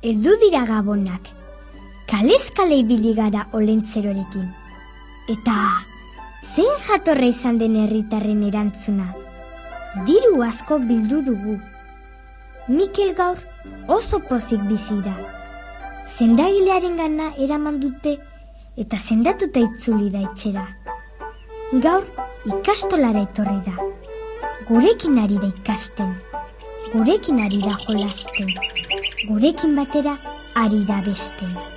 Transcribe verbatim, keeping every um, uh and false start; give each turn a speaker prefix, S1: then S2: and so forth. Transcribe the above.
S1: heldu dira gabonak. Kalez kale ibili gara olentzerorekin. Eta, zein jatorra izan den herritarren erantzuna? Diru asko bildu dugu. Mikel gaur oso pozik bizi da. Sendagilearen gana eraman dute eta sendatuta itzuli da etxera. Gaur ikastolara etorri da. Gurekin ari da ikasten. Gurekin ari da jolasten. Gurekin batera ari da besten.